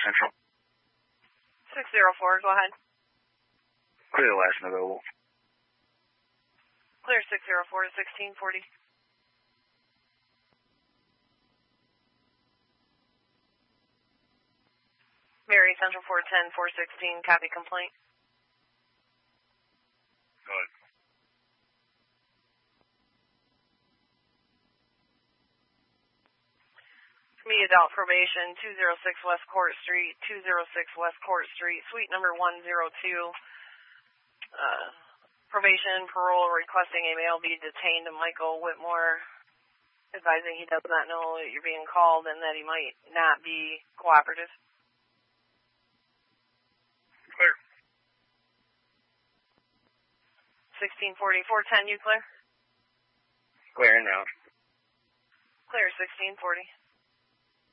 Central. 604, go ahead. Clear the last and available. Clear 604 to 1640. Mary Central 410, 416, copy complaint. Go ahead. Me, adult probation, 206 West Court Street, 206 West Court Street, suite number 102. Probation, parole, requesting a male be detained to Michael Whitmore, advising he does not know that you're being called and that he might not be cooperative. Clear. 1640, 410, you clear? Clear now. Clear 1640.